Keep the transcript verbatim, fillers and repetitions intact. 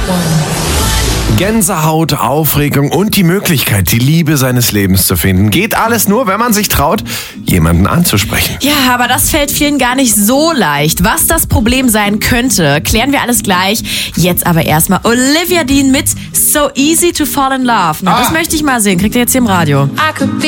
Gänsehaut, Aufregung und die Möglichkeit, die Liebe seines Lebens zu finden. Geht alles nur, wenn man sich traut, jemanden anzusprechen. Ja, aber das fällt vielen gar nicht so leicht. Was das Problem sein könnte, klären wir alles gleich. Jetzt aber erstmal Olivia Dean mit So Easy to Fall in Love. Na, ah. Das möchte ich mal sehen. Kriegt ihr jetzt hier im Radio.